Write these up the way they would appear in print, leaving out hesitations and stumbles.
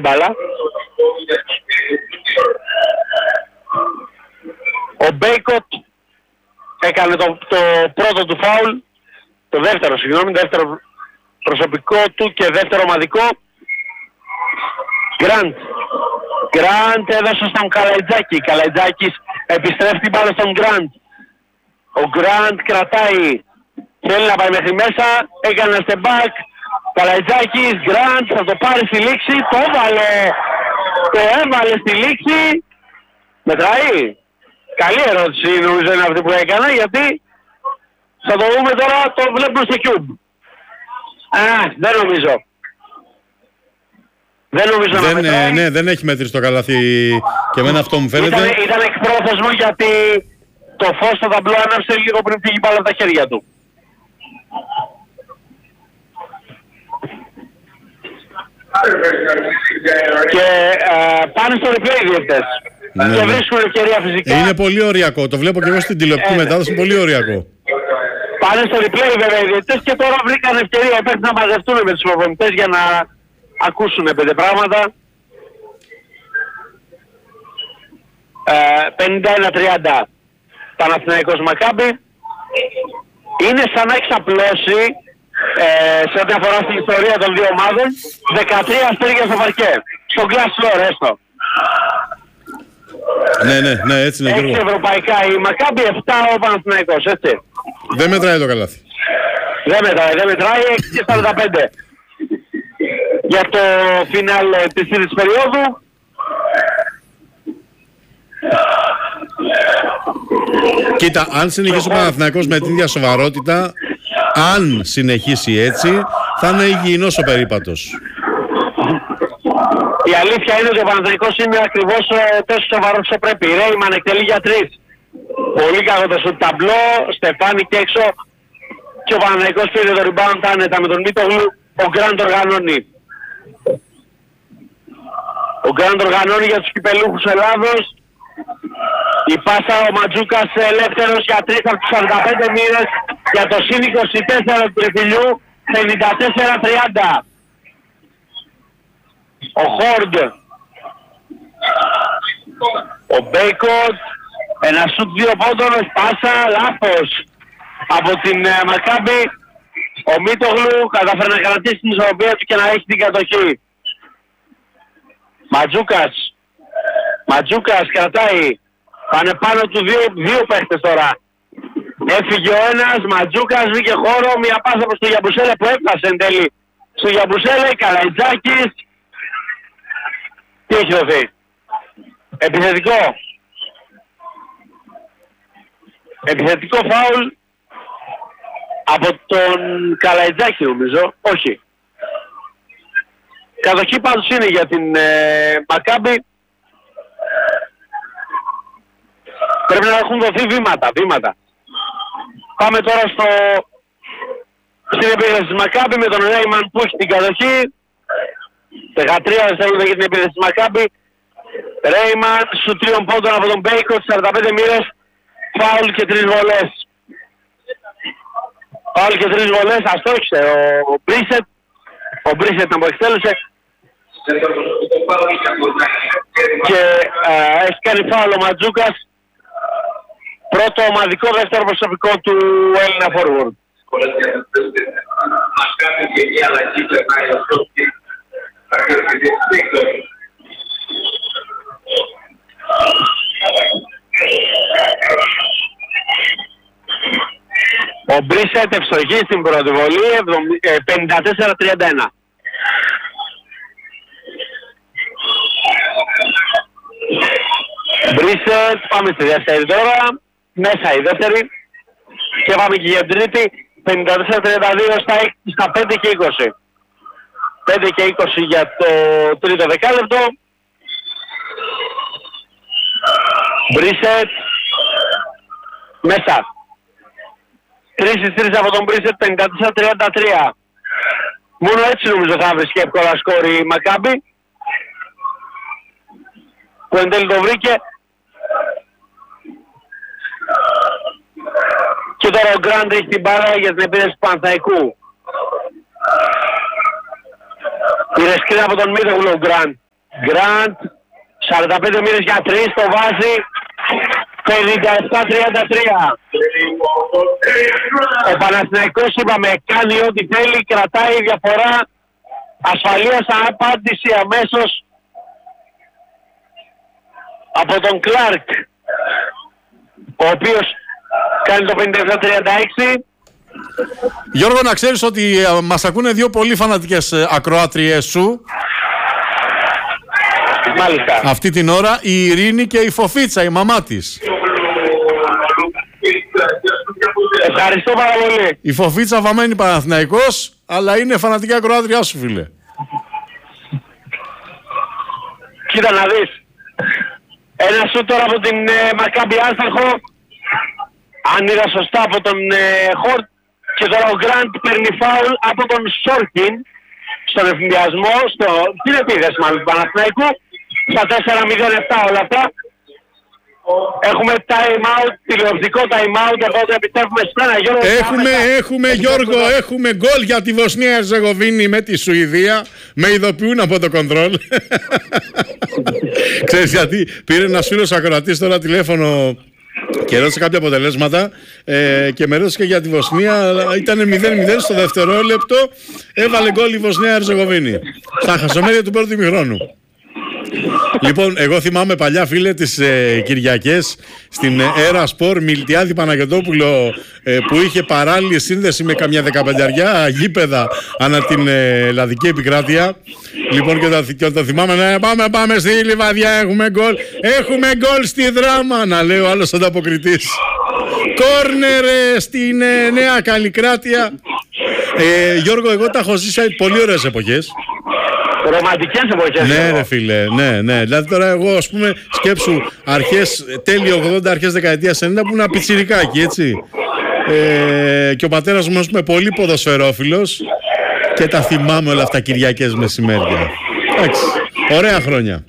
μπάλα. Ο Μπέικοτ έκανε το πρώτο του φάουλ, το δεύτερο προσωπικό του και δεύτερο ομαδικό. Γκραντ έδωσε στον Καλαϊτζάκη. Καλαϊτζάκης επιστρέφει την μπάλα στον Γκραντ. Ο Γκραντ κρατάει. Θέλει να πάει μέχρι μέσα. Έκανε step back. Καλαϊτζάκης, Γκραντ θα το πάρει στη λήξη. Το έβαλε στη λήξη. Μετράει. Καλή ερώτηση νομίζω είναι αυτή που έκανα, γιατί θα το δούμε τώρα, το βλέπουμε στο Cube. Δεν νομίζω. Ναι, δεν έχει μέτρηση το καλάθι και εμένα αυτό μου φαίνεται. Ήταν εκπρόθεσμο γιατί το φως στο ταμπλό άναψε λίγο πριν φύγει πάλι από τα χέρια του. Και πάνε στο replay διεύθες. Ναι, και βρίσκουν ευκαιρία φυσικά. Είναι πολύ ωριακό, το βλέπω και εγώ στην τηλεοπτική μετάδοση, πολύ ωριακό. Πάνε στο replay βέβαια οι διαιτητές και τώρα βρήκαν ευκαιρία οι παίκτες να μαζευτούν με τους προπονητές για να ακούσουν 5 πράγματα. 51-30 Παναθηναϊκός Μακάμπι. Είναι σαν να εξαπλώσει σε ό,τι αφορά στην ιστορία των δύο ομάδων 13 αστέρια στο παρκέ. Στο glass floor έστω. Ναι, έτσι είναι. 6 ευρωπαϊκά η Μακάμπι, 7 ο Παναθηναϊκός, έτσι. Δεν μετράει το καλάθι. Δεν μετράει, 6-45 για το φινάλ της τρίτης περίοδου. Κοίτα, αν συνεχίσει ο Παναθηναϊκός με την ίδια σοβαρότητα, αν συνεχίσει έτσι, θα είναι υγιεινός ο περίπατος. Η αλήθεια είναι ότι ο Παναθηναϊκός είναι ακριβώς τόσο σοβαρός όσο πρέπει. Ρέιμαν εκτελεί για 3. Πολύ κακό το σουτ ταμπλό, Στεφάνι και έξω. Και ο Παναθηναϊκός πήρε το rebound άνετα με τον Μίτογλου. Ο Γκραντ οργανώνει. Ο Γκραντ οργανώνει για τους κυπελούχους Ελλάδος. Η πάσα ο Ματζούκας ελεύθερος για 3 από τους 45 μοίρες για το συν 24 του τριφυλιού, 54-30. Ο Χόρντ, ο Μπέικοτ, ένα σουτ 2 πόντων, πάσα, λάθος από την Μακάμπι. Ο Μίτογλου κατάφερε να κρατήσει την ισορροπία του και να έχει την κατοχή. Ματζούκας κρατάει. Πάνε πάνω του δύο παίχτες τώρα. Έφυγε ο ένας, Ματζούκας βρήκε χώρο, μια πάσα προς τον Γιαμπουσέλε που έφτασε εν τέλει. Στο Γιαμπουσέλε, Καλαϊτζάκης. Τι έχει δοθεί? Επιθετικό φάουλ από τον Καλαϊτζάκη νομίζω. Όχι. Κατοχή πάντως είναι για την Μακάμπι. Πρέπει να έχουν δοθεί βήματα. Πάμε τώρα στην επίθεση της Μακάμπι με τον Ρέιμαν που έχει την κατοχή. 13 δευτερόλεπτα για την επίθεση της Μακάμπι. Ρέιμαν σου 3 πόντων από τον Μπέικοτ, 45 μοίρες. Φάουλ και 3 βολές. Αστόχισε ο Μπρίσετ. Ο Μπρίσετ να μου εκτέλεσε. Και έχει κάνει φάουλ ο Ματζούκας. Πρώτο ομαδικό, δεύτερο προσωπικό του Έλληνα forward. Ο Μπρίσετ ευστοχή στην πρώτη βολή, 54-31. Μπρίσετ, πάμε στη δεύτερη τώρα. Μέσα η δεύτερη. Και πάμε και για την τρίτη. 54-32 στα 5 και 20. 5 και 20 για το τρίτο δεκάλεπτο. Μπρίσετ. Μέσα. 3-3 από τον Μπρίσετ, 54-33. Μόνο έτσι νομίζω θα βρίσκει εύκολα σκόρ η Μακάμπι. Που εν τέλει το βρήκε. Και τώρα ο Γκραντ έχει την μπάλα για την επίθεση του Παναθηναϊκού. Πήρε σκριν από τον Μίτογλου ο Γκραντ. Γκραντ, 45 μοίρες για 3, το βάζει 57-33. Ο Παναθηναϊκός, είπαμε, κάνει ό,τι θέλει, κρατάει διαφορά ασφαλείας, απάντηση αμέσως από τον Κλάρκ, ο οποίος κάνει το 57-36. Γιώργο, να ξέρεις ότι μας ακούνε δύο πολύ φανατικές ακροάτριές σου. Μάλιστα. Αυτή την ώρα, η Ειρήνη και η Φοφίτσα, η μαμά της. Ευχαριστώ πάρα πολύ. Η Φοφίτσα βαμμένη Παναθηναϊκός, αλλά είναι φανατική ακροάτριά σου, φίλε. Κοίτα να δεις. Ένα σου τώρα από την Μακάμπι Άστραχο, αν είδα σωστά, από τον Χορτ, και τώρα ο Γκραντ παίρνει φάουλ από τον Σόρκιν στον ευθυνδιασμό, στην επίδεση μάλλον του Παναθηναϊκού, στα 4-0-7 όλα αυτά. Έχουμε time out, τηλεοπτικό time out, οπότε επιστρέφουμε στένα, Γιώργο. Έχουμε Γιώργο, έχουμε γκολ για τη Βοσνία Ερζεγοβίνη με τη Σουηδία. Με ειδοποιούν από το κοντρόλ. Ξέρεις γιατί? Πήρε ένας φίλος ακροατής τώρα τηλέφωνο και ρώτησε κάποια αποτελέσματα και με ρώτησε και για τη Βοσνία. Ήταν 0-0 στο δευτερόλεπτο. Έβαλε γκολ η Βοσνία Ερζεγοβίνη στα χασομέρια του πρώτου ημιχρόνου. Λοιπόν, εγώ θυμάμαι παλιά, φίλε, τις Κυριακές στην Έρα Σπορ, Μιλτιάδη Παναγιωτόπουλο, που είχε παράλληλη σύνδεση με καμιά 15 γήπεδα ανά την ελλαδική επικράτεια. Λοιπόν, και το θυμάμαι, πάμε στη Λιβαδιά, έχουμε γκολ στη Δράμα, να λέει ο άλλος ανταποκριτής. Κόρνερ στην Νέα Καλλικράτεια. Γιώργο, εγώ τα έχω ζήσει πολύ ωραίες εποχές. Ρομαντικές εποχές. Ναι, ρε φίλε, ναι. Δηλαδή τώρα εγώ, ας πούμε, σκέψου τέλειο 80, αρχές δεκαετίας 90 που ήμουν πιτσιρικάκι, έτσι. Και ο πατέρας μου, ας πούμε, πολύ ποδοσφαιρόφιλος και τα θυμάμαι όλα αυτά Κυριακές μεσημέρια. Εντάξει, ωραία χρόνια.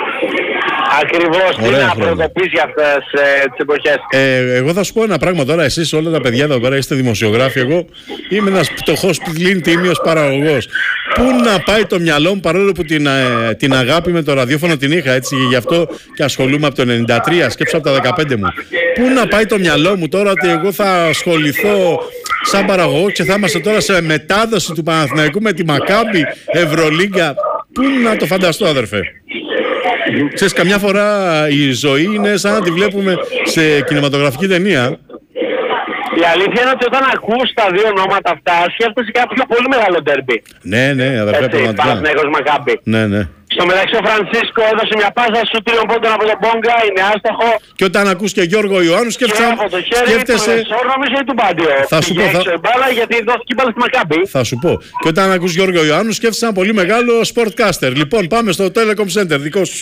Ακριβώς, τι να πρωτοποιείς για αυτές τις εποχές. Εγώ θα σου πω ένα πράγμα τώρα. Εσείς όλα τα παιδιά εδώ πέρα είστε δημοσιογράφοι. Εγώ είμαι ένας πτωχός πλην τίμιος παραγωγός. Πού να πάει το μυαλό μου, παρόλο που την αγάπη με το ραδιόφωνο την είχα, έτσι, γι' αυτό και ασχολούμαι από το 93, σκέψω από τα 15 μου. Πού να πάει το μυαλό μου τώρα ότι εγώ θα ασχοληθώ σαν παραγωγό και θα είμαστε τώρα σε μετάδοση του Παναθηναϊκού με τη Μακάμπι, Ευρωλίγκα. Πού να το φανταστώ, αδερφέ. Ξέρεις, καμιά φορά η ζωή είναι σαν να τη βλέπουμε σε κινηματογραφική ταινία. Η αλήθεια είναι ότι όταν ακούς τα δύο ονόματα αυτά, σκέφτεσαι κάποιο πολύ μεγάλο ντέρμπι. Ναι, αδερφέ, πραγματικά. Παναθηναϊκός Μακάμπι. Ναι. Στο μεταξύ ο Φρανσίσκο έδωσε μια πάσα σου 3 πόντων από τον Μπόγκα, είναι άστοχο. Και όταν ακούς και Γιώργο Ιωάννου, σκέφτεσαι. Νομίζω ή του Μπάντιο. Θα σου πω. Μπάλα γιατί δόθηκε μπάλα στη Μακάμπι. Θα σου πω. Και όταν ακούς Γιώργο Ιωάννου, σκέφτεσαι ένα πολύ μεγάλο sportcaster. Λοιπόν, πάμε στο Telecom Center, δικό σου.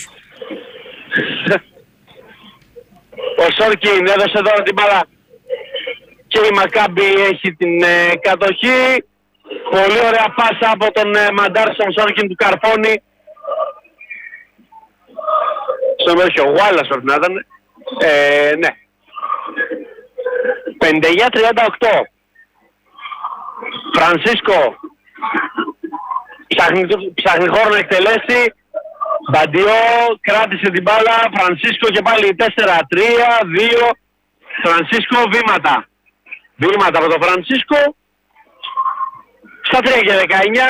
Ο Σόρκιν έδωσε τώρα την μπάλα και η Μακάμπι έχει την κατοχή. Πολύ ωραία πάσα από τον Μαντάρ στον Σόρκιν του Καρφώνη. Στο μέρος ο Γουάλλας πρέπει να ήταν. Ναι. 59-38. Φρανσίσκο ψάχνει χώρο να εκτελέσει. Μπαντιό κράτησε την μπάλα. Φρανσίσκο και πάλι 4-3-2. Φρανσίσκο βήματα. Βήματα από τον Φρανσίσκο. Στα 3 και 19.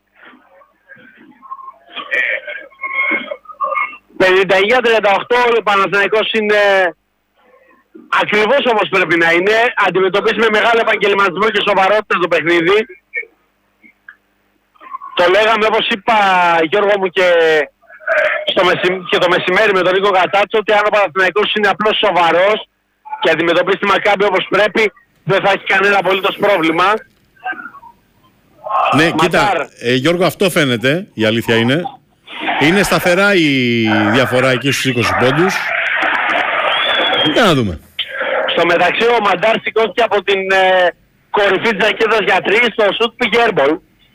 59-38. Ο Παναθηναϊκός είναι ακριβώς όπως πρέπει να είναι. Αντιμετωπίσει με μεγάλο επαγγελματισμό και σοβαρότητα το παιχνίδι. Το λέγαμε, όπως είπα, Γιώργο μου, και το μεσημέρι με τον Νίκο Κατάτσο, ότι αν ο Παναθηναϊκός είναι απλώς σοβαρός και αντιμετωπίσει τη Μακάμπι όπως πρέπει, δεν θα έχει κανένα απολύτως πρόβλημα. Ναι, κοίτα, Γιώργο, αυτό φαίνεται, η αλήθεια είναι. Είναι σταθερά η διαφορά εκεί στους 20 πόντους. Για να δούμε. Στο μεταξύ ο Μαντάρ σηκώθηκε από την κορυφή της ρακέτας για 3, στο σουτ πήγε airball.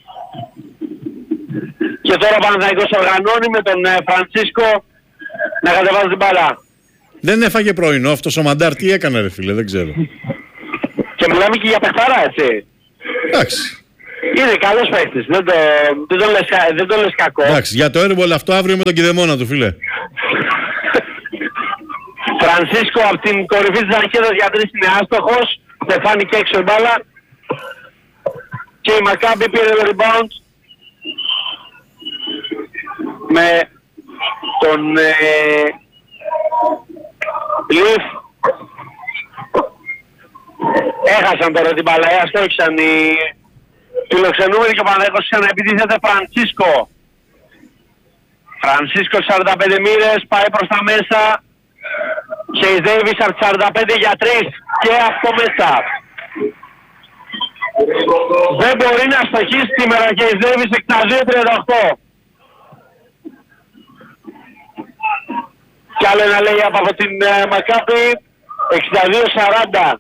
Και τώρα ο Παναθηναϊκός οργανώνει με τον Φρανσίσκο να κατεβάζει την μπάλα. Δεν έφαγε πρωινό αυτός ο Μαντάρ, τι έκανε ρε φίλε, δεν ξέρω. Και μιλάμε και για παιχταρά, έτσι. Εντάξει. Είναι καλός παίκτης, δεν το λες κακό. Εντάξει, για το airball αυτό αύριο με τον Κηδεμόνα του, φίλε. Φρανσίσκο από την κορυφή της ρακέτας για 3 είναι άστοχος. Στεφάνη και έξω η μπάλα. Και η Μακάμπι πήρε το rebound με τον Λιφ. Έχασαν τώρα την μπάλα, αστόχησαν οι φιλοξενούμενοι και ο Παναθηναϊκός είχαν επιτίθεται Φρανσίσκο. Φρανσίσκο 45 μοίρες, πάει προς τα μέσα. Chase Davis από 45 για 3 και αυτό μέσα. Δεν μπορεί να στοχίσει σήμερα Chase Davis 62-38. Κι άλλο ένα λέει από την Μακάμπι 62-40.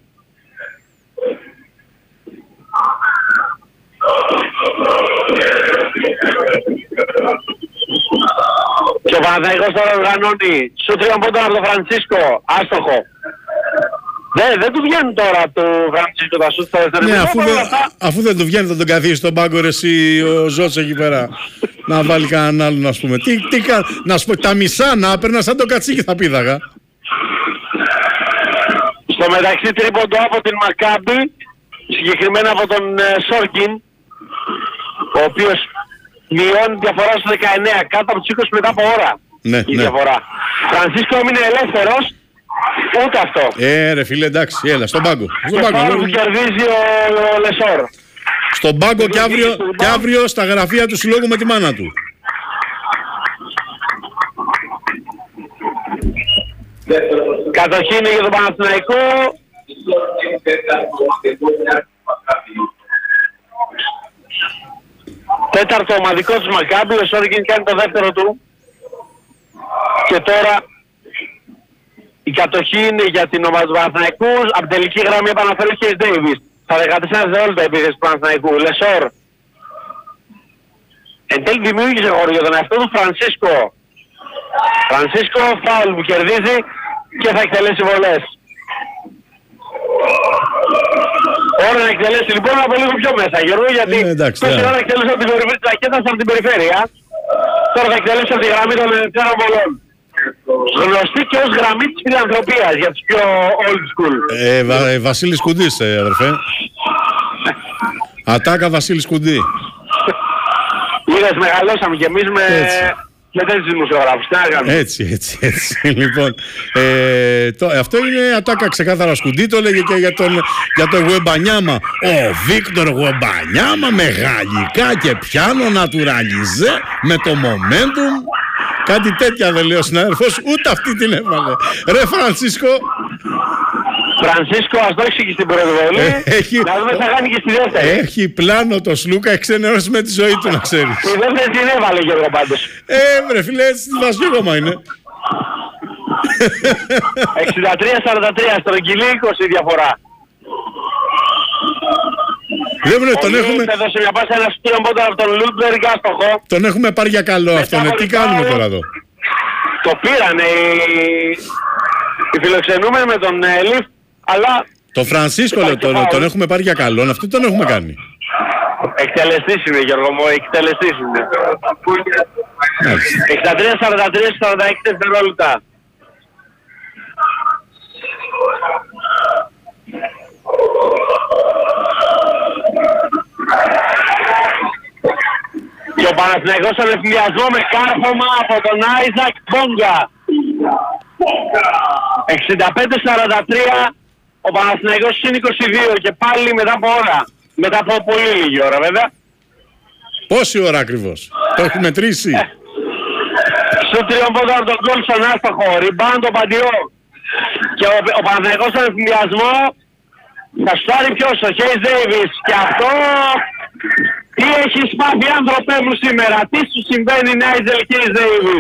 Και ο Παναθηναϊκός τώρα οργανώνει σου 3 πόντων από τον Φρανσίσκο, άστοχο. Δεν του βγαίνουν τώρα το Φρανσίσκο τα σούτ στο δεύτερο. Ναι, αφού δεν του βγαίνει θα τον καθίσει στον πάγκο ρε εσύ ο Ζώτς εκεί πέρα. Να βάλει κανέναν άλλον, ας πούμε. Να σου πω, τα μισά να έπαιρνα σαν το κατσίκι θα πήδαγα. Στο μεταξύ τρίποντο από την Μακάμπι, συγκεκριμένα από τον Σόρκιν, ο οποίος μειώνει διαφορά στο 19, κάτω από τους 20 μετά από ώρα. Ναι, η διαφορά. Φρανσίσκο έμεινε ελεύθερος, ούτε αυτό. Ρε φίλε, εντάξει, έλα, στον πάγκο. Και πάνω που κερδίζει ο Λεσόρ. Στον πάγκο και αύριο στα γραφεία του συλλόγου με τη μάνα του. Κατοχή είναι για τον Παναθηναϊκό. Τέταρτο ομαδικό της Μακάμπι, ο Σόρκιν κάνει το δεύτερο του. Και τώρα η κατοχή είναι για την ομάδα του Παναθηναϊκού. Από τελική γραμμή επαναφέρει ο Chase Davis. Στα 14 δευτερόλεπτα επίθεση του Παναθηναϊκού. Λεσόρ. Εν τέλει δημιούργησε χώρο για τον εαυτό του Φρανσίσκο. Φρανσίσκο, φάουλ που κερδίζει και θα εκτελέσει βολές. Ώρα να εκτελέσει λοιπόν από λίγο πιο μέσα, Γιώργο, γιατί τόση ώρα εκτελέσει από την κορυφή της ρακέτας από την περιφέρεια. Τώρα θα εκτελέσει από τη γραμμή των ελευθέρων βολών. Γνωστή και ως γραμμή της φιλανθρωπίας για τους πιο old school. Βασίλης Κουντής, αδερφέ. Ατάκα Βασίλης Κουντή. Είδες, μεγαλώσαμε κι εμείς με τέτοιους δημοσιογράφους. Τι να κάνουμε. Έτσι. Λοιπόν, αυτό είναι ατάκα ξεκάθαρα Σκουντή, το λέγε και για τον Γουεμπανιάμα. Ο Βίκτορ Γουεμπανιάμα με γαλλικά και πιάνο νατουραλιζέ με το momentum. Κάτι τέτοια δεν λέει ο συνάδελφος, ούτε αυτή την έβαλε. Ρε Φρανσίσκο. Φρανσίσκο, ας το έχει και στην πρώτη βολή. Να δούμε θα κάνει και στη δεύτερη. Έχει πλάνο το Σλούκα, εξενέρωσε με τη ζωή του, να ξέρεις. Η δεύτερη την έβαλε, Γιώργο, πάντως. Βρε φίλε, έτσι τη βάζει ακόμα είναι. 63-43, στρογγυλή 20 διαφορά. Τον έχουμε... έδωσε μια πάσα ένα στήριο πόντο από τον Λούντμπεργκ, άστοχο. Τον έχουμε πάρει για καλό αυτόν. Τι κάνουμε τώρα εδώ. Το πήρανε οι φιλοξενούμενοι με τον Λιφ, αλλά... Το Φρανσίσκο τον έχουμε πάρει για καλό, αυτό τον έχουμε κάνει. Εκτελεστής είναι, Γιώργο μου, εκτελεστής είναι. 63-43, 46 δευτερόλεπτα. Και ο Παναθηναϊκός στον ευθυνδιασμό με κάρφωμα από τον Άιζακ Μπόγκα. 65-43, ο Παναθηναϊκός είναι 22 και πάλι μετά από ώρα. Μετά από πολύ λίγη ώρα βέβαια. Πόση ώρα ακριβώς? Το έχει μετρήσει. Στο τριόμποδο από τον Γκόλσον άστοχο. Ριμπάν τον Παντιό. Και ο Παναθηναϊκός στον ευθυνδιασμό θα στάρει ποιος? Ο Chase Davis. Και αυτό... Τι έχεις πάθει άνθρωπέ μου σήμερα? Τι σου συμβαίνει, Νάιζελ Chase Davis?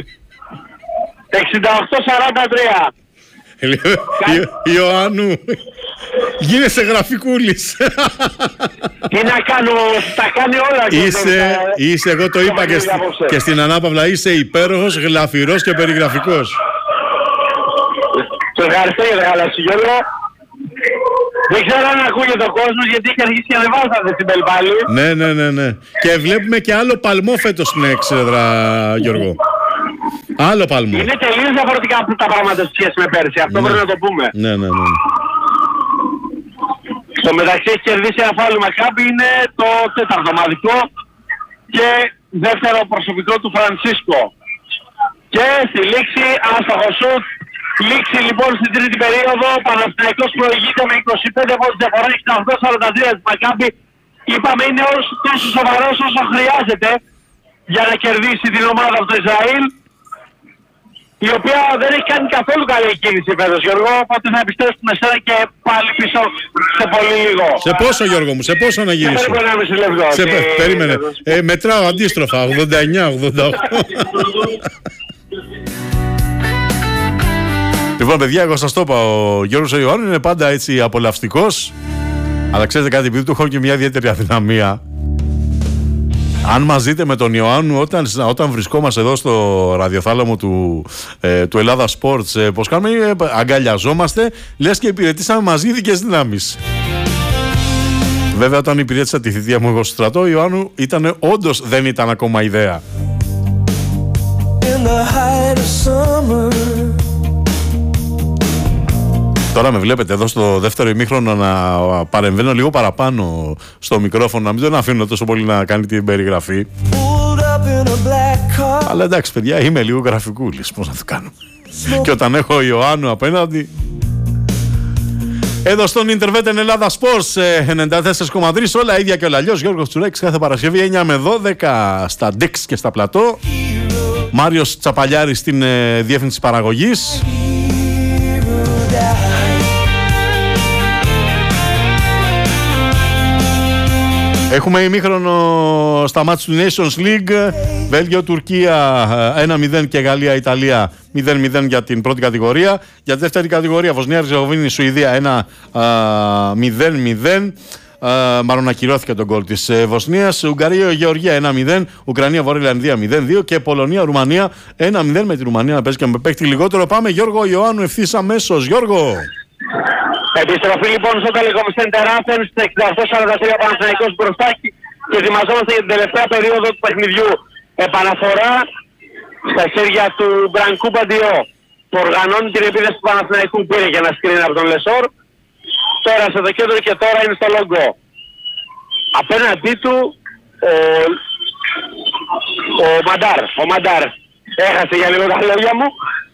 68-43. Ιωάννου, γίνεσαι γραφικούλης. Τι να κάνω, τα κάνει όλα. Είσαι, εγώ το είπα και στην ανάπαυλα, είσαι υπέροχος, γλαφυρός και περιγραφικός. Σε ευχαριστώ για τα καλά σου, Γιώργο. Δεν ξέρω αν ακούγεται ο κόσμος γιατί έχει αρχίσει και ανεβάζει τα δεσιμπέλ πάλι. Ναι. Και βλέπουμε και άλλο παλμό φέτος στην εξέδρα, Γιώργο. Άλλο παλμό. Είναι τελείως διαφορετικά τα πράγματα σε σχέση με πέρσι. Αυτό πρέπει να το πούμε. Ναι. Στο μεταξύ έχει κερδίσει ένα φάουλ Μακάμπι, είναι το 4ο ομαδικό και δεύτερο προσωπικό του Φρανσίσκο. Και στη λήξη άστοχο σουτ. Λήξη λοιπόν στην τρίτη περίοδο. Ο Παναθηναϊκός προηγείται με 25 πόντους διαφορά, 68-43 της Μακάμπι. Είπαμε είναι τόσο σοβαρός όσο χρειάζεται για να κερδίσει την ομάδα από το Ισραήλ, η οποία δεν έχει κάνει καθόλου καλή κίνηση φέτος, Γιώργο, οπότε θα επιστρέψουμε σένα και πάλι πίσω σε πολύ λίγο. Σε πόσο, Γιώργο μου, σε πόσο να γυρίσω? Περίμενε. Μετράω αντίστροφα, 89-88. Λοιπόν, παιδιά, εγώ σας το είπα, ο Γιώργος ο Ιωάννου είναι πάντα έτσι απολαυστικός. Αλλά ξέρετε κάτι, επειδή του έχω και μια ιδιαίτερη αδυναμία. Αν μας δείτε με τον Ιωάννου όταν βρισκόμαστε εδώ στο ραδιοθάλαμο του Ελλάδα Sports, πως κάνουμε, αγκαλιαζόμαστε, λες και υπηρετήσαμε μαζί ειδικές δυνάμεις. Βέβαια, όταν υπηρέτησα τη θητεία μου εγώ στο στρατό, ο Ιωάννου όντως δεν ήταν ακόμα ιδέα. Τώρα με βλέπετε εδώ στο δεύτερο ημίχρονο να παρεμβαίνω λίγο παραπάνω στο μικρόφωνο, να μην τον αφήνω τόσο πολύ να κάνει την περιγραφή. Αλλά εντάξει, παιδιά, είμαι λίγο γραφικούλης, πώς να το κάνω. Και όταν έχω Ιωάννου απέναντι. Εδώ στον Ιντερβέτεν Ελλάδα Sports 94,3, όλα ίδια και όλα αλλιώς. Γιώργος Τσουρέκης κάθε Παρασκευή 9 με 12 στα Dix και στα Πλατώ. Μάριος Τσαπαλιάρης στην διεύθυνση παραγωγής. Έχουμε ημίχρονο στα μάτς του Nations League. Βέλγιο-Τουρκία 1-0 και Γαλλία-Ιταλία 0-0 για την πρώτη κατηγορία. Για τη δεύτερη κατηγορία Βοσνία-Ερζεγοβίνη-Σουηδία 1-0-0. Μάλλον ακυρώθηκε τον γκολ της Βοσνίας. Ουγγαρία-Γεωργία 1-0. Ουκρανία-Βορειοϊρλανδία 0-2. Και Πολωνία-Ρουμανία 1-0 με τη Ρουμανία να παίζει και με παίκτη λιγότερο. Πάμε Γιώργο Ιωάννου ευθύς αμέσως. Γιώργο. Επιστροφή λοιπόν στο Telecom Center Athens, 68-43 Παναθηναϊκός μπροστά και ετοιμαζόμαστε για την τελευταία περίοδο του παιχνιδιού. Επαναφορά στα χέρια του Μπρανκού Μπαντιό, που οργανώνει την επίθεση του Παναθηναϊκού, πήρε και ένα screen από τον Λεσόρ. Πέρασε το κέντρο και τώρα είναι στο Λόγκο. Απέναντί του ο Μαντάρ. Έχασε για λίγο τα λόγια μου.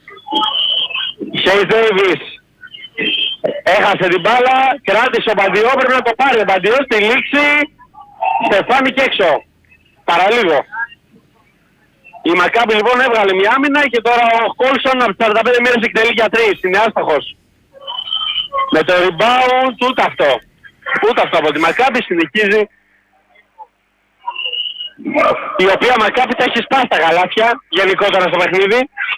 Σέι Ντέιβις. Έχασε την μπάλα, κράτησε ο Μπαντιό, πρέπει να το πάρει ο Μπαντιό στη λήξη. Στεφάνι και έξω. Παραλίγο. Η Μακάμπη λοιπόν έβγαλε μια άμυνα και τώρα ο Κόλσον από τις 45 μοίρες εκτελεί για 3. Είναι άστοχος. Με το rebound ούτε αυτό. Ούτε αυτό από τη Μακάμπη συνεχίζει. Η οποία Μακάμπη τα έχει σπάσει τα γαλάτια γενικότερα στο παιχνίδι.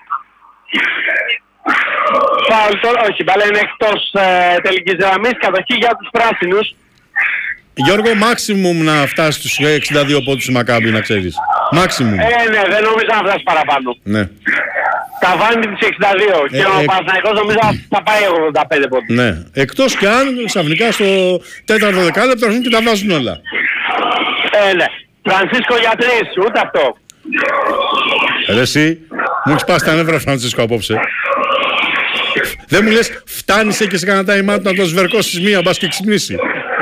Φάουλ τώρα, όχι, μπάλα είναι εκτός τελικής γραμμής, κατοχή για τους πράσινους. Γιώργο, maximum να φτάσει στους 62 πόντους η Μακάμπη, να ξέρεις. Maximum. Ναι, δεν νομίζω να φτάσει παραπάνω. Ναι. Τα βάνει τις 62 και ο Παναθηναϊκός νομίζω θα πάει 85 πόντους. Ναι, εκτός κι αν ξαφνικά στο 4ο δεκάλεπτο αρχίζουν και τα βάζουν όλα. Ναι. Φρανσίσκο για 3, ούτε αυτό. Εσύ, μου έχεις πάσει τα νεύρα Φρανσίσκο απόψε. Δεν μου λες φτάνησε και σε κανένα time out να το σβερκώσεις μία, μπας και ξυπνήσει.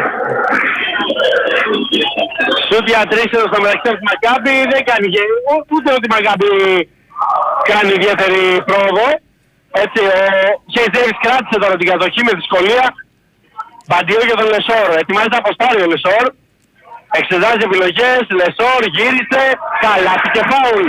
Σούτ για 3 εδώ στο μεταξύ της Μακάμπη δεν κάνει ούτε ότι η Μακάμπη κάνει ιδιαίτερη πρόοδο. Έτσι, ο Χέις Ντέιβις κράτησε τώρα την κατοχή με δυσκολία. Μπαντιό για τον Λεσόρ. Ετοιμάζεται να αποστάρει ο Λεσόρ. Εξετάζει επιλογές, Λεσόρ γύρισε, καλά και φάουλ.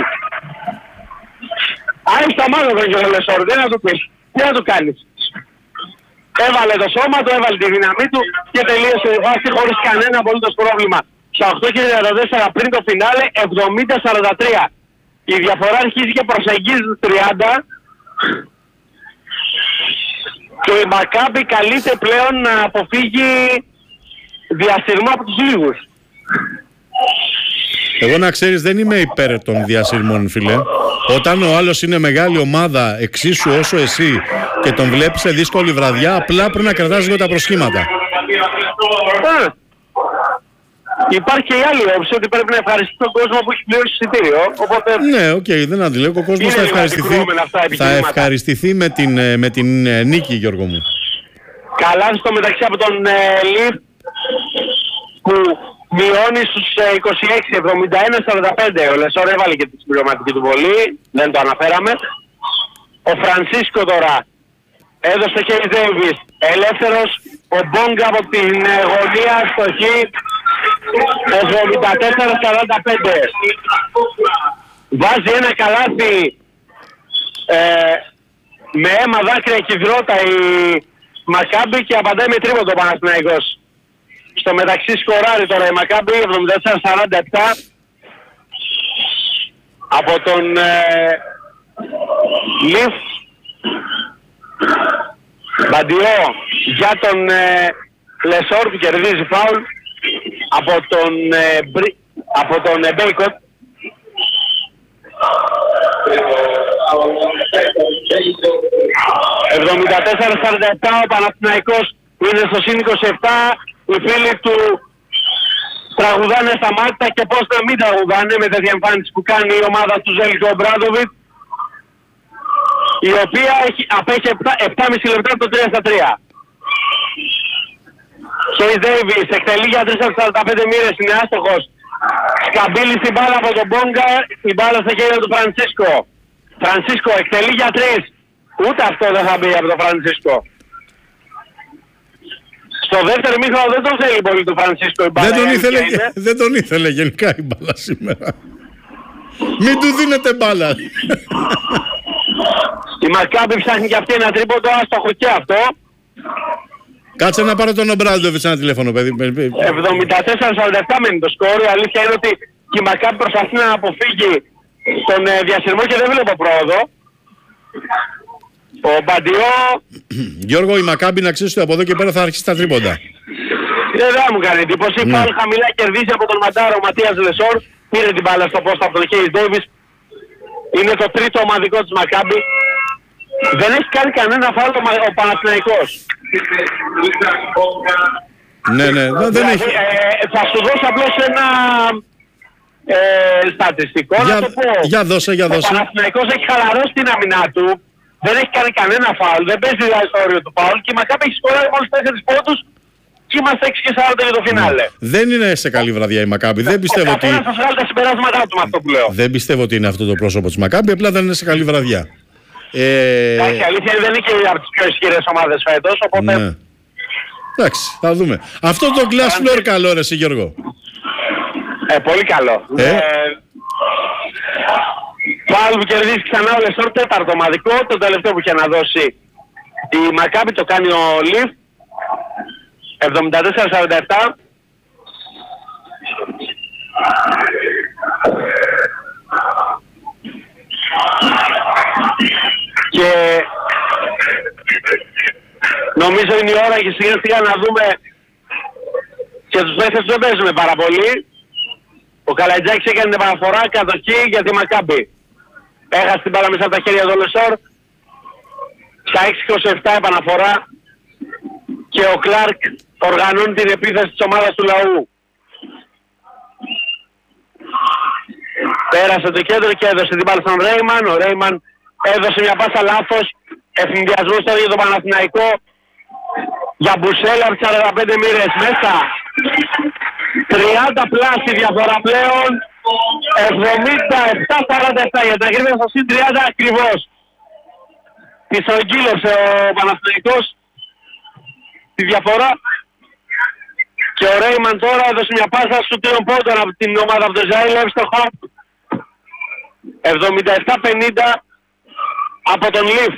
Αν στα μάλλον τον και τον Λεσόρ, δεν να του πεις. Τι να του κάνεις. Έβαλε το σώμα του, έβαλε τη δύναμή του και τελείωσε η βάση χωρίς κανένα απολύτως πρόβλημα. Στα 8:34 πριν το φινάλε, 70-43. Η διαφορά αρχίζει και προσεγγίζει τους 30. Και η Μακάμπη καλείται πλέον να αποφύγει διασυρμό από τους λίγους. Εγώ να ξέρεις δεν είμαι υπέρ των διασυρμών, φίλε. Όταν ο άλλος είναι μεγάλη ομάδα εξίσου όσο εσύ και τον βλέπεις σε δύσκολη βραδιά, απλά πρέπει να κρατάς λίγο τα προσχήματα. Υπάρχει και η άλλη όψη ότι πρέπει να ευχαριστεί τον κόσμο που έχει πληρώσει εισιτήριο. Οπότε... Ναι, οκ, δεν αντιλέγω. Ο κόσμος θα ευχαριστηθεί με την νίκη, Γιώργο μου. Καλά στο μεταξύ από τον Λιφ που μειώνει στους 26, 71-45. Ο Λεσόρ έβαλε και τη συμπληρωματική του βολή, δεν το αναφέραμε. Ο Φρανσίσκο τώρα έδωσε και η Ντέιβις ελεύθερος. Ο Μπόγκα από την γωνία στοχή 74-45. Βάζει ένα καλάθι με αίμα, δάκρυα και υδρότα η Μακάμπι και απαντάει με τρίποντο ο Παναθηναϊκός. Στο μεταξύ σκοράρει τώρα η Μακάμπι 74-47 από τον Λιφ. Μπαντιό για τον Λεσόρ που κερδίζει φάουλ από τον Μπέικοτ. 74-47 ο Παναθηναϊκός είναι στο συν 27. Οι φίλοι του τραγουδάνε στα μάτια και πώς να μην τραγουδάνε με τέτοια εμφάνιση που κάνει η ομάδα του Ζέλικο Ομπράντοβιτ, η οποία απέχει 7,5 λεπτά από το 3-3. Χέις Ντέιβις εκτελεί για 3,45 μοίρες, είναι άστοχος. Σκαμπίλει την μπάλα από τον Μπόγκα, η μπάλα στα χέρια του Φρανσίσκο. Φρανσίσκο εκτελεί για 3. Ούτε αυτό δεν θα μπει από τον Φρανσίσκο. Στο δεύτερο μήχρονο δεν τον θέλει πολύ του Φρανσίσκο η μπάλα. Δεν τον ήθελε γενικά η μπάλα σήμερα. Μην του δίνετε μπάλα. Η Μακάμπι ψάχνει και αυτή ένα τρίποντο, άστοχο και αυτό. Κάτσε να πάρω τον Ομπράντοβιτς ένα τηλέφωνο, παιδί. 74-47 μένει το σκόρ. Η αλήθεια είναι ότι η Μακάμπι προσπαθεί να αποφύγει τον διασυρμό και δεν βλέπω πρόοδο. Ο Μπαντιό... Γιώργο, η Μακάμπι να ξέρεις ότι από εδώ και πέρα θα αρχίσει τα τρίποντα. Δεν μου κάνει εντύπωση. Πάλι χαμηλά κερδίσει από τον Μαντάρο ο Ματίας Λεσόρ. Πήρε την μπάλα στο πόστο από τον Χέις Ντέιβις. Είναι το τρίτο ομαδικό της Μακάμπι. Δεν έχει κάνει κανένα φάουλ ο Παναθηναϊκός. Ναι, δεν έχει. Θα σου δώσω απλώς ένα στατιστικό. Για δώσε. Ο Παναθηναϊκός έχει χαλαρώσει την αμυνά του. Δεν έχει κάνει κανένα φάουλ. Δεν παίζει δηλαδή στο όριο του φάουλ. Και η Μακάμπι έχει σκοράρει μόλις 4 πόντους. Και είμαστε 6-40 για το φινάλε. Δεν είναι σε καλή βραδιά η Μακάμπι. Δεν πιστεύω ότι... Θα σας βγάλει τα συμπεράσματά του με αυτό που λέω. Δεν πιστεύω ότι είναι αυτό το πρόσωπο της Μακάμπι. Απλά δεν είναι σε καλή βραδιά. Εντάξει, αλήθεια δεν είναι και από τις πιο ισχυρές ομάδες φέτος, οπότε... Ναι. Εντάξει, θα δούμε. Αυτό το glass floor καλό ρε εσύ Γιώργο. Πολύ καλό. Πάλι που κερδίσει ξανά ο Λεσόρ, τέταρτο ομαδικό. Το τελευταίο που είχε να δώσει η Μακάμπι το κάνει ο Λιφ. 74-47. Και νομίζω είναι η ώρα και σιγά σιγά να δούμε και τους παίκτες που δεν παίζουμε πάρα πολύ. Ο Καλατζάκης έκανε την επαναφορά κατοχή για τη Μακάμπι. Έχασε την μπάλα μέσα από τα χέρια του Λεσόρ. Στα 6-27 επαναφορά και ο Κλάρκ οργανώνει την επίθεση της ομάδας του λαού. Πέρασε το κέντρο και έδωσε την μπάλα στον Ρέιμαν. Ο Ρέιμαν έδωσε μια πάσα λάθος. Ευθυνδιασμό στο ίδιο το Παναθηναϊκό. Για Μπουσέλα από τις 45 μοίρες μέσα. 30 πλάσι διαφορά πλέον. 77-47 για τα ακρίβεια στο συν 30 ακριβώς. Της ογκύλωσε ο Παναθηναϊκός τη διαφορά. Και ο Ρέιμαν τώρα έδωσε μια πάσα σου τριών πόντων από την ομάδα από το Ισραήλ, εύστοχο. 77-50 από τον Λιφ,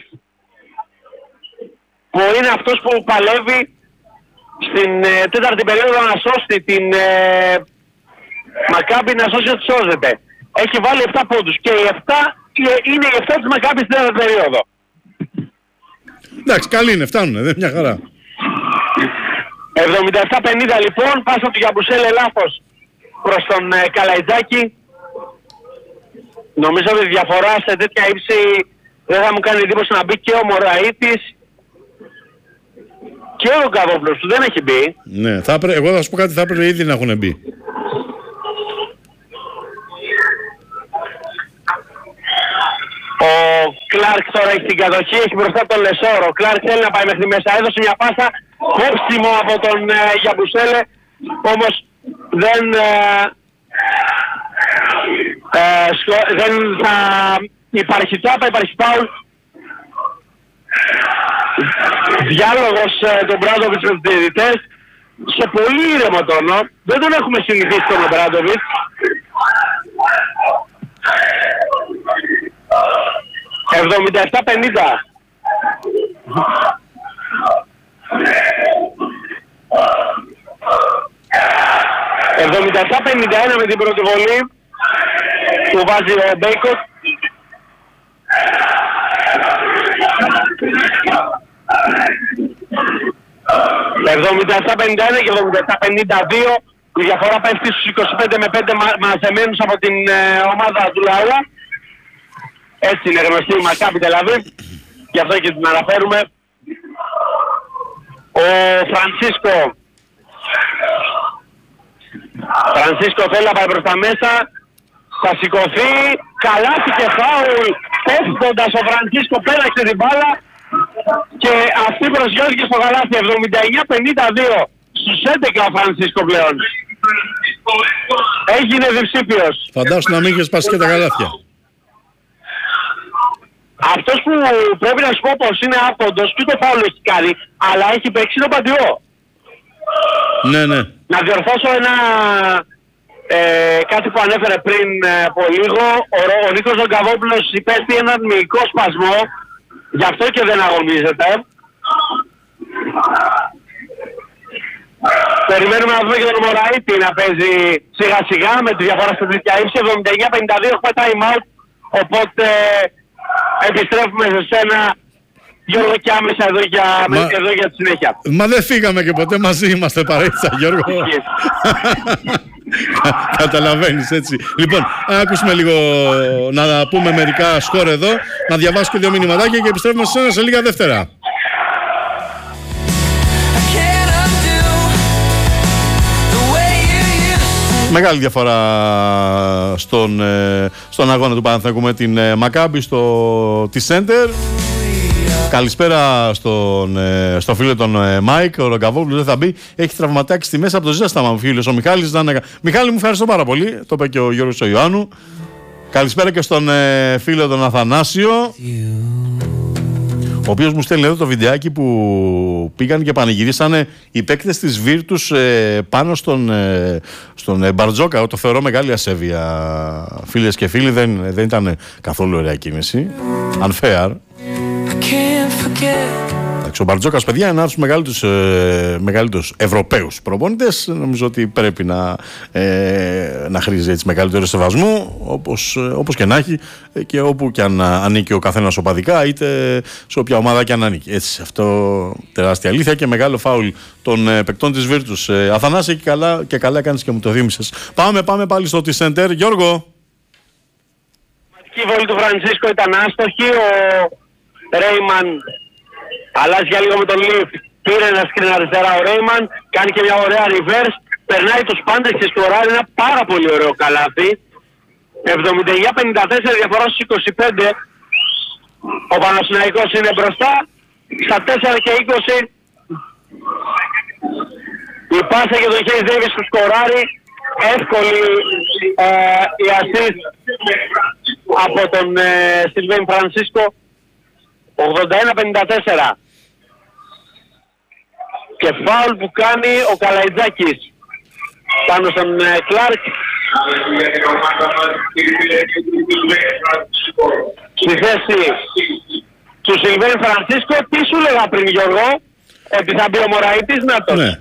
που είναι αυτός που παλεύει στην τέταρτη περίοδο να σώσει την Μακάμπι, να σώσει ότι σώζεται. Έχει βάλει 7 πόντους και οι 7 είναι οι 7 της Μακάμπι στην τέταρτη περίοδο. Εντάξει, καλή είναι, φτάνουνε, δεν μια χαρά. 77-50 λοιπόν, πάσα του Γιαμπουσέλε λάθος προς τον Καλαϊτζάκη. Νομίζω ότι η διαφορά σε τέτοια ύψη δεν θα μου κάνει εντύπωση να μπει και ο Μωραΐτης. και ο Καβόπουλος που δεν έχει μπει. Ναι, εγώ θα σου πω κάτι, θα έπρεπε ήδη να έχουν μπει. Ο Κλάρκ τώρα έχει την κατοχή, έχει μπροστά τον Λεσόρο. Ο Κλάρκ θέλει να πάει μέχρι μέσα, έδωσε μια πάσα, κόψιμο από τον Γιαμπουσέλε, όμως δεν θα υπάρχει τσάπα, υπάρχει φάουλ. Διάλογος τον Μπράντοβιτς με τους διαιτητές σε πολύ ήρεμο τόνο. Δεν τον έχουμε συνηθίσει τον Μπράντοβιτς. «77-50». «77-51» με την πρώτη βολή που βάζει ο Μπέικοτ. «77-51» και 77-52. Η διαφορά πέφτει στους 25 με 5 μαζεμένους από την ομάδα του λαού. Έτσι είναι γνωστή η Μακάμπι Τελαβίβ, γι' αυτό και την αναφέρουμε. Ο Φρανσίσκο θέλει να πάει προς τα μέσα, θα σηκωθεί, καλάθι και φάουλ, πέφτοντας ο Φρανσίσκο πέραξε την μπάλα και αυτή προσγειώθηκε στο καλάθι. 79-52 στους 11 ο Φρανσίσκο πλέον. Έγινε διψήφιος. Φαντάσου να μην είχες πάσει και τα καλάθια. Αυτός που πρέπει να σου πω πως είναι άποντος και το φάουλ έχει κάνει, αλλά έχει παίξει το παντιό. Ναι, ναι. Να διορθώσω κάτι που ανέφερε πριν από λίγο. Ο Νίκος Καβόπουλος υπέστη έναν μυϊκό σπασμό, γι' αυτό και δεν αγωνίζεται. Περιμένουμε να δούμε και τον Μωραήτη να παίζει σιγά σιγά με τη διαφορά στη τέτοια ύψη. 79-52 έχουμε time out, οπότε επιστρέφουμε σε σένα, Γιώργο, και άμεσα εδώ για τη συνέχεια. Μα δεν φύγαμε και ποτέ, μαζί είμαστε παρέτσα, Γιώργο. Καταλαβαίνεις, έτσι. Λοιπόν, ακούσουμε λίγο, να πούμε μερικά σκορ εδώ, να διαβάσω και δύο μηνυματάκια και επιστρέφουμε σε σένα σε λίγα δεύτερα. Μεγάλη διαφορά στον αγώνα του Παναθηναϊκού με την Μακάμπι τη Σέντερ. Καλησπέρα στο φίλο τον Μάικ. Ο Ρογκαβόπουλος δεν θα μπει. Έχει τραυματάξει στη μέση από το ζέσταμα ο φίλος ο Μιχάλης. Μιχάλη, μου ευχαριστώ πάρα πολύ. Το είπε και ο Γιώργος ο Ιωάννου. Καλησπέρα και στον φίλο τον Αθανάσιο, ο οποίος μου στέλνει εδώ το βιντεάκι που πήγαν και πανηγυρίσανε οι παίκτες της Βίρτους πάνω στον Μπαρτζόκα. Το θεωρώ μεγάλη ασέβεια, φίλες και φίλοι. Δεν ήταν καθόλου ωραία κίνηση. Unfair. Ο Μπαρτζόκας, παιδιά, είναι ένας μεγαλύτερους Ευρωπαίους προπονητές. Νομίζω ότι πρέπει να χρήζει έτσι μεγαλύτερο σεβασμό, όπως και να έχει και όπου και αν ανήκει ο καθένας οπαδικά, είτε σε όποια ομάδα και αν ανήκει. Έτσι, αυτό τεράστια αλήθεια και μεγάλο φάουλ των παικτών της Βίρτους. Αθανάση, και καλά κάνεις και μου το θύμισες. Πάμε πάλι στο T-Center. Γιώργο. Η βολή του Φρανσίσκο ήταν άστοχη. Ο Ρέιμαν αλλάζει για λίγο με τον Λιφ. Πήρε ένα σκριν αριστερά ο Ρέιμαν, κάνει και μια ωραία reverse, περνάει τους πάντες και σκοράρει ένα πάρα πολύ ωραίο καλάθι. 79-54 διαφορά στους 25. Ο Παναθηναϊκός είναι μπροστά στα 4 και 20. Η πάσα για τον Χέις Ντέιβις που σκοράρει. Εύκολη η assist από τον Σιλβέιν Φρανσίσκο. 81-54. Και φάουλ που κάνει ο Καλαϊτζάκης πάνω στον Κλάρκ. Στη θέση του Σιλβέιν Φρανσίσκο. Τι σου λέγα πριν, Γιώργο, ότι θα μπει ο Μωραήτης? Να το. Ναι.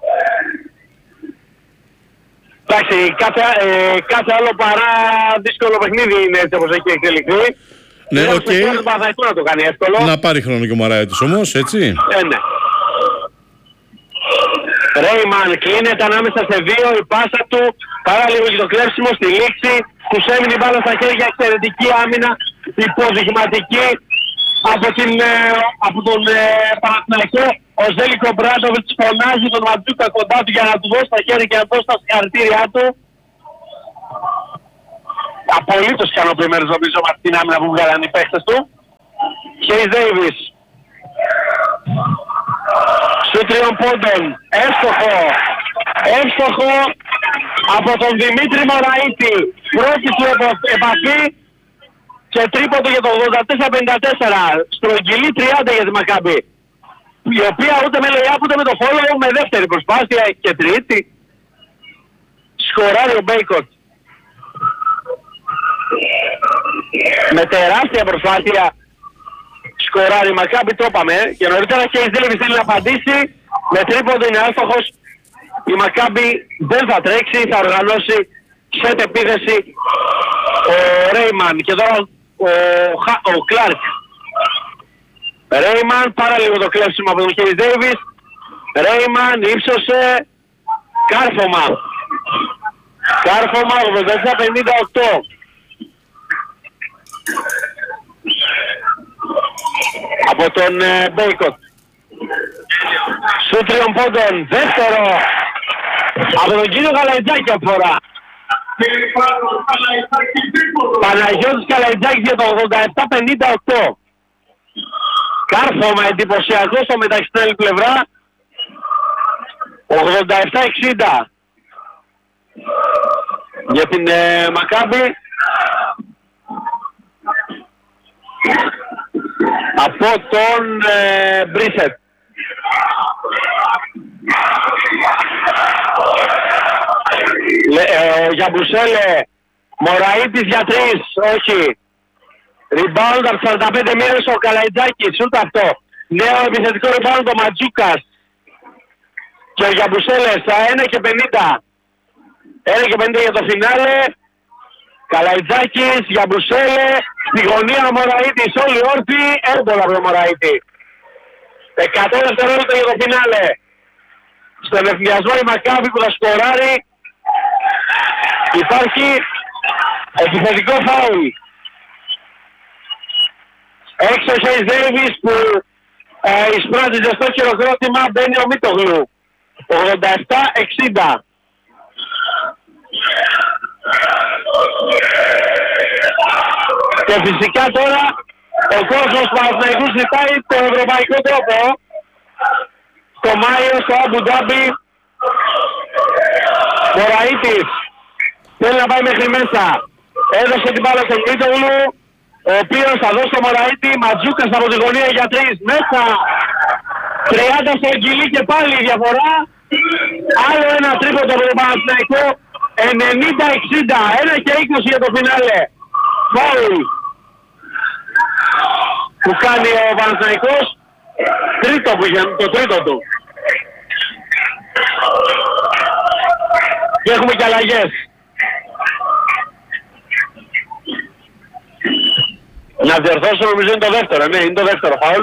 Εντάξει, κάθε άλλο παρά δύσκολο παιχνίδι είναι έτσι όπως έχει εξελιχθεί. Ναι, οκ. Να το κάνει εύκολο. Να πάρει χρόνο και ο Μωραήτης όμως, έτσι. Ναι. Ρέιμαν κλείνεται ανάμεσα σε δύο, η πάσα του, πάρα λίγο και το κλέψιμο στη λήξη, τους έμεινε η μπάλα στα χέρια, εξαιρετική άμυνα, υποδειγματική από τον Παναθηναϊκό. Ο Ζέλικο Μπράντοβιτς φωνάζει τον Ματζούκα κοντά του για να του δώσει τα χέρια και να δώσει τα συγχαρητήριά του. Απολύτως ικανοποιημένος νομίζω με την άμυνα που βγάλαν οι παίχτες του. Χέις Ντέιβις. Σου 3 πόντων. Εύστοχο από τον Δημήτρη Μωραΐτη. Πρώτη του επαφή και τρίποντο για το 84-54. Στρογγυλή 30 για τη Μακάμπι. Η οποία ούτε με lay-up ούτε με το follow, με δεύτερη προσπάθεια και τρίτη. Σκοράρει ο Μπέικοτ. Με τεράστια προσπάθεια σκοράρει η Μακάμπι, το είπαμε. Και νωρίτερα και η Ντέιβις θέλει να απαντήσει. Με τρίποντο είναι άστοχος. Η Μακάμπι δεν θα τρέξει, θα οργανώσει σετ επίθεση ο Ρέιμαν. Και τώρα ο Κλάρκ. Ρέιμαν, πάρα λίγο το κλέψιμο από τον Χέις Ντέιβις. Ρέιμαν ύψωσε. Κάρφωμα 87-58. Από τον Μπέικοτ. Σου 3 πόντων. Δεύτερο από τον κύριο Καλαϊτζάκη αφορά. Παναγιώτης Καλαϊτζάκης για το 87-58. Κάρφωμα εντυπωσιακό στο μεταξύ στην άλλη πλευρά. 87-60 για την Μακάμπι. Από τον Μπρίσετ. Ο Γιαμπουσέλε. Μωραΐτης για 3. Όχι. Rebound από 45 μοίρες ο Καλαϊτζάκης. Σούτ αυτό. Νέο επιθετικό rebound ο Ματζούκας. Και ο Γιαμπουσέλε στα 1:50. 1:50 για το φινάλε. Καλαϊτζάκης, Γιαμπουσέλε. Στη γωνία ο Μωραΐτης. Όλοι όρθιοι. Έμπονα από τον Μωραΐτη. 100 δευτερόλεπτα για το φινάλε. Στον ευθυνιασμό η Μακάμπι που θα σκοράρει. Υπάρχει επιθετικό φάουλ. Έξω ο Χέις Ντέιβις που εισπράττει ζεστό χειροκρότημα. Μπαίνει ο Μίτογλου. 87-60. Και φυσικά τώρα ο κόσμος του Παναθηναϊκού ζητάει το ευρωπαϊκό τρόπο. Το Μάιο στο Αμπου Ντάμπι. Μωραΐτης θέλει να πάει μέχρι μέσα. Έδωσε την μπάλα στον Μίτογλου, ο οποίος θα δώσει το Μωραΐτη. Ματζούκας από τη γωνία για 3. Μέσα. 30 στο Αγγιλί και πάλι η διαφορά. Άλλο ένα τρίποντο από τον Παναθηναϊκό. 90-60. 1:20 για το φινάλε. Φάουλ που κάνει ο Παναθηναϊκός. Τρίτο που είχε, το τρίτο του. Και έχουμε και αλλαγές. Να διορθώσω, νομίζω είναι το δεύτερο. Ναι, είναι το δεύτερο φάουλ.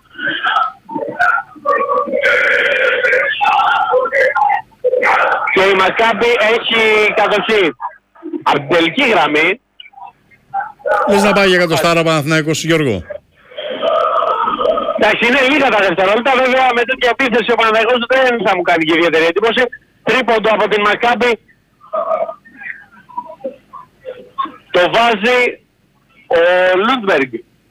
Και η Μακάμπι έχει κατοχή. Από την τελική γραμμή. Λες να πάει για εκατοστάρα ο Παναθηναϊκός, Γιώργο? Εντάξει, είναι λίγα τα δευτερόλεπτα. Βέβαια με τέτοια επίθεση ο Παναθηναϊκός δεν θα μου κάνει και ιδιαίτερη εντύπωση. Τρίποντο από την Μακάμπι. Το βάζει ο Λούντμπεργκ.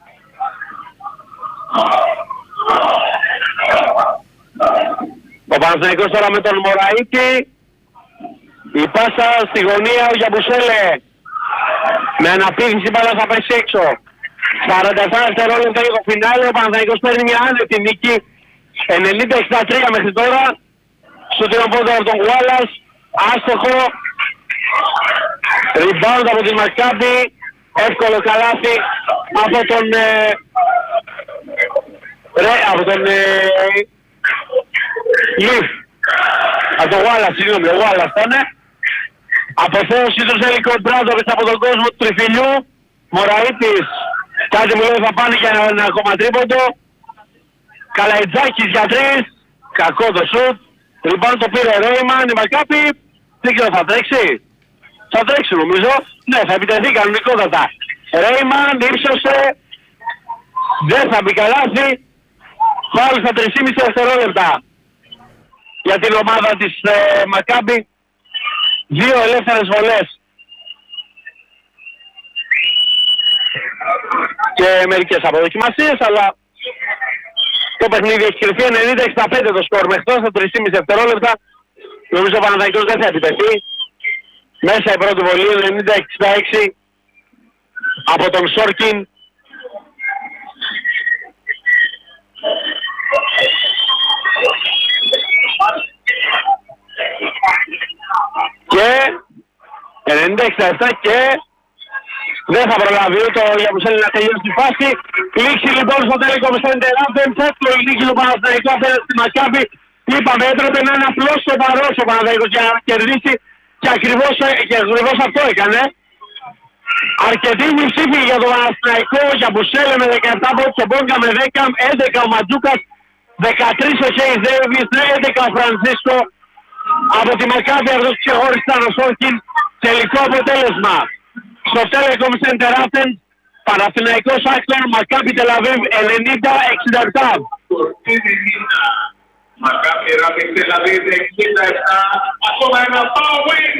Ο Παναθηναϊκός τώρα με τον Μωραΐτη. Η πάσα στη γωνία ο Γιαμπουσέλε. Με αναπήδηση μπάλα θα πέσει έξω. 47 δευτερόλεπτα για το φινάλε. Ο Παναθηναϊκός παίρνει μια άνετη νίκη. 90-63 μέχρι τώρα. Στο τριοπόντο από τον Γουάλλας. Άστοχο. Rebound από τη Μακάμπι. Εύκολο καλάθι από τον Λιφ. Από τον Γουάλλας, συγγνώμη, ο Γουάλλας ήταν. Αποθέωση του Ζέλικο Μπράντοβιτς από τον κόσμο του τριφυλιού. Μωραΐτης, κάτι μου λέει θα πάνε για ένα ακόμα τρίποντο. Καλαϊτζάκης για 3. Κακό το σουτ. Λοιπόν το πήρε ο Ρέιμαν, η Μακάμπι. Δεν ξέρω, θα τρέξει. Θα τρέξει νομίζω. Ναι, θα επιτεθεί κανονικότατα. Ρέιμαν ύψωσε. Δεν θα μπει καλάθι. Φάουλ στα 3,5 δευτερόλεπτα για την ομάδα της Μακάμπι. 2 ελεύθερες βολές και μερικές αποδοκιμασίες, αλλά το παιχνίδι έχει κρυφθεί 90-65 το σκορ μέχρι τώρα στα 3,5 δευτερόλεπτα. Νομίζω ο Παναθηναϊκός δεν θα επιτεθεί. Μέσα η πρώτη βολή 90-66 από τον Σόρκιν. Και 90-67 και δεν θα προλάβει ούτε ο Γιαμπουσέλη να τελειώσει τη φάση. Λήξη λοιπόν στο Telecom Center Athens. Εύκολη νίκη του Παναθηναϊκού απέναντι στη Μακάμπι. Είπαμε έπρεπε να είναι απλώς σοβαρός ο Παναθηναϊκός για να κερδίσει και ακριβώς αυτό έκανε. Αρκετή μισήφη για τον Παναθηναϊκό. Ο Γιαμπουσέλη με 17 πόντους, ο Μπόγκα με 10, 11 ο Ματζούκας, 13 ο Χέις Ντέιβις, 11 ο Φρανσίσκο. Από τη Μακάμπι αυτός ξεχώρισαν ο Σόρκιν. Τελικό αποτέλεσμα στο Telecom Center Athens. Παναθηναϊκός Άξον, Μακάμπι Τελαβίβ 90-67. Μακάμπι Τελαβίβ 67. Ακόμα ένα power.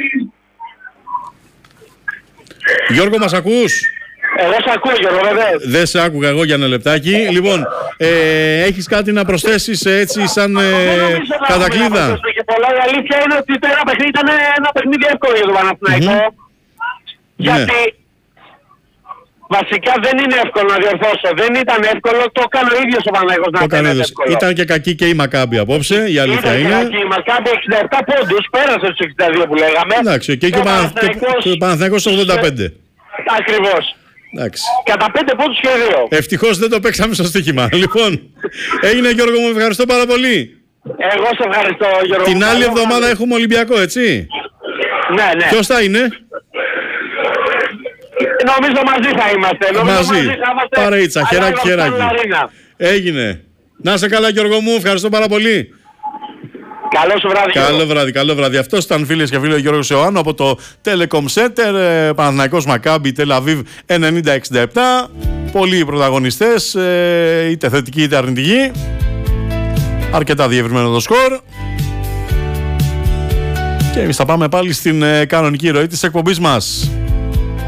Γιώργο, μας ακούς? Εγώ σε ακούω, Γιώργο, βεβαίως. Δεν σε άκουγα εγώ για ένα λεπτάκι. Λοιπόν, έχεις κάτι να προσθέσεις έτσι σαν κατακλείδα? Και πολλά, η αλήθεια είναι ότι το ένα παιχνίδι ήταν ένα παιχνίδι εύκολο για τον Παναθηναϊκό. Γιατί βασικά δεν είναι εύκολο να διορθώσω. Δεν ήταν εύκολο, το έκανε ο ίδιος ο Παναθηναϊκός να κάνει εύκολο. Ήταν και κακή και η Μακάμπι απόψε, η αλήθεια είναι. Ήταν κακή η Μακάμπι 67 πόντους, πέρασε τους 62 που λέγαμε. Εντάξει, και ο Παναθηναϊκός 85. Ακριβώς. Εντάξει. Κατά 5 πόντους και 2. Ευτυχώς δεν το παίξαμε στο στοίχημα. Λοιπόν, έγινε Γιώργο μου, ευχαριστώ πάρα πολύ. Εγώ σε ευχαριστώ, Γιώργο. Την άλλη εβδομάδα έχουμε Ολυμπιακό, έτσι? Ναι. Ποιος θα είναι? Νομίζω μαζί θα είμαστε. Μαζί. Παρείτσα, χεράκι. Έγινε. Να είσαι καλά, Γιώργο μου, ευχαριστώ πάρα πολύ. Καλό σου βράδυ. Καλό βράδυ. Αυτός ήταν, φίλες και φίλοι, ο Γιώργος Ιωάννου από το Telecom Center, Παναθηναϊκός Μακάμπι Τελαβίβ 90-67. Πολλοί οι πρωταγωνιστές, είτε θετικοί είτε αρνητικοί. Αρκετά διευρυμένο το σκορ. Και εμείς θα πάμε πάλι στην κανονική ροή της εκπομπής μας.